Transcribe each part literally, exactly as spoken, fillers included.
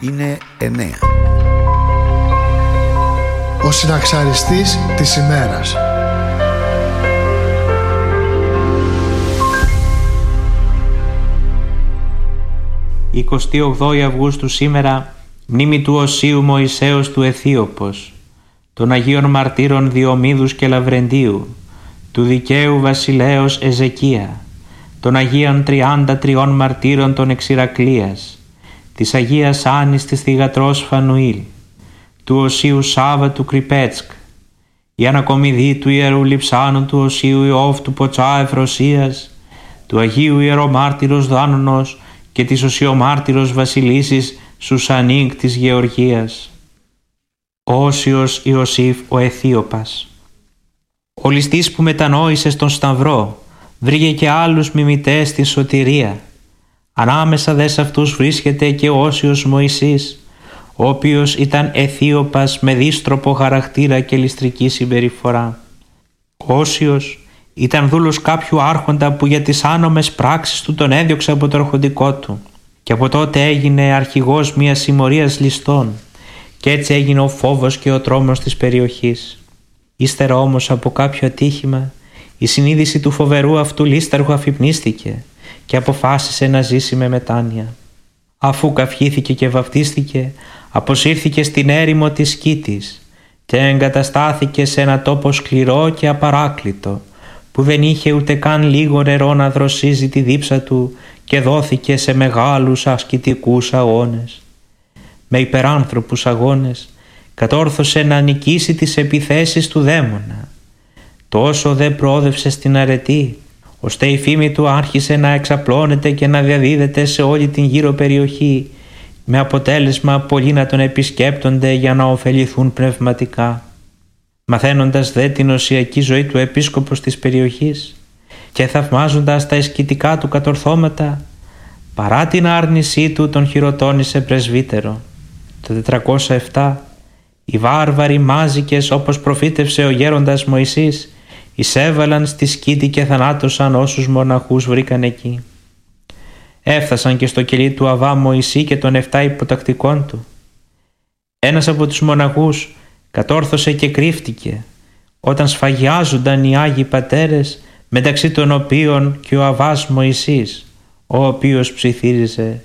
Είναι εννέα. Ο συναξαριστής της ημέρας. εικοστή όγδοη Αυγούστου σήμερα, μνήμη του Οσίου Μωυσέως του Αιθίωπος, των Αγίων Μαρτύρων Διομήδους και Λαβρεντίου, του δικαίου βασιλέως Εζεκία, των Αγίων Τριάντα Τριών Μαρτύρων των Εξηρακλίας, της Αγίας Άννης της Θυγατρός Φανουήλ, του Οσίου Σάβα του Κρυπέτσκ, η ανακομιδή του Ιερού Λειψάνου του Οσίου Ιώβ του Ποτσά Εφροσίας, του Αγίου Ιερομάρτυρος Δάνωνος και της Οσιομάρτυρος Βασιλίσσης Σουσανίκ της Γεωργίας. Όσιος Ιωσήφ ο Αιθίωπας. Ο ληστής που μετανόησε στον Σταυρό βρήκε και άλλους μιμητές στην σωτηρία. Ανάμεσα δε σε αυτούς βρίσκεται και ο Όσιος Μωυσής, ο οποίος ήταν Αιθίωπας με δύστροπο χαρακτήρα και ληστρική συμπεριφορά. Ο Όσιος ήταν δούλος κάποιου άρχοντα που για τις άνομες πράξεις του τον έδιωξε από το αρχοντικό του, και από τότε έγινε αρχηγός μιας συμμορίας ληστών, και έτσι έγινε ο φόβος και ο τρόμος της περιοχής. Ύστερα όμως από κάποιο ατύχημα, η συνείδηση του φοβερού αυτού λίσταργου αφυπνίστηκε και αποφάσισε να ζήσει με μετάνοια. Αφού καυχήθηκε και βαπτίστηκε, αποσύρθηκε στην έρημο της Σκήτης και εγκαταστάθηκε σε ένα τόπο σκληρό και απαράκλητο, που δεν είχε ούτε καν λίγο νερό να δροσίζει τη δίψα του, και δόθηκε σε μεγάλους ασκητικούς αγώνες. Με υπεράνθρωπους αγώνες κατόρθωσε να νικήσει τις επιθέσεις του δαίμονα. Τόσο δε προόδευσε στην αρετή, ώστε η φήμη του άρχισε να εξαπλώνεται και να διαδίδεται σε όλη την γύρω περιοχή, με αποτέλεσμα πολλοί να τον επισκέπτονται για να ωφεληθούν πνευματικά. Μαθαίνοντας δε την οσιακή ζωή του επίσκοπος της περιοχής και θαυμάζοντας τα ασκητικά του κατορθώματα, παρά την άρνησή του τον χειροτώνησε πρεσβύτερο. Το τετρακόσια επτά οι βάρβαροι μάζικες, όπως προφήτευσε ο γέροντας Μωυσής, εισέβαλαν στη Σκήτη και θανάτωσαν όσους μοναχούς βρήκαν εκεί. Έφτασαν και στο κελί του Αβά Μωυσή και των εφτά υποτακτικών του. Ένας από τους μοναχούς κατόρθωσε και κρύφτηκε όταν σφαγιάζονταν οι Άγιοι Πατέρες, μεταξύ των οποίων και ο Αβάς Μωυσής, ο οποίος ψιθύριζε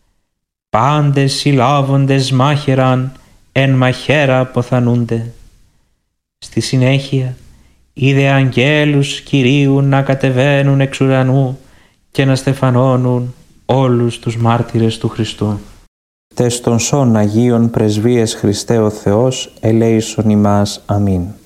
«Πάντες συλλάβοντες μάχαιραν, εν μαχαίρα αποθανούνται». Στη συνέχεια είδε αγγέλους Κυρίου να κατεβαίνουν εξ ουρανού και να στεφανώνουν όλους τους μάρτυρες του Χριστού. Τες των σών Αγίων Πρεσβείες Χριστέ ο Θεός, ελέησον ημάς. Αμήν.